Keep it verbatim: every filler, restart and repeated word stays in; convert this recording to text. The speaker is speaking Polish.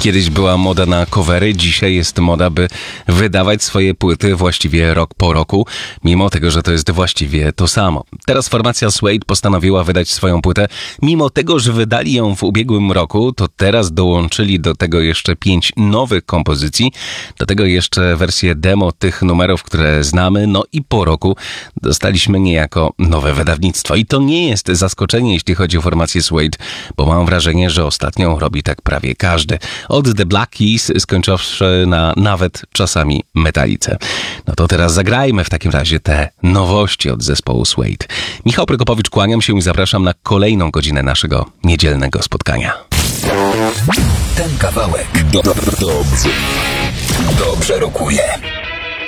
Kiedyś była moda na covery, dzisiaj jest moda, by wydawać swoje płyty właściwie rok po roku, mimo tego, że to jest właściwie to samo. Teraz formacja Suede postanowiła wydać swoją płytę, mimo tego, że wydali ją w ubiegłym roku, to teraz dołączyli do tego jeszcze pięć nowych kompozycji, do tego jeszcze wersję demo tych numerów, które znamy, no i po roku dostaliśmy niejako nowe wydawnictwo. I to nie jest zaskoczenie, jeśli chodzi o formację Suede, bo mam wrażenie, że ostatnio robi tak prawie każdy. Od The Black Keys skończywszy na nawet czasami Metalice. No to teraz zagrajmy w takim razie te nowości od zespołu Suede. Michał Prokopowicz, kłaniam się i zapraszam na kolejną godzinę naszego niedzielnego spotkania. Ten kawałek do, do, dobrze, dobrze rokuje.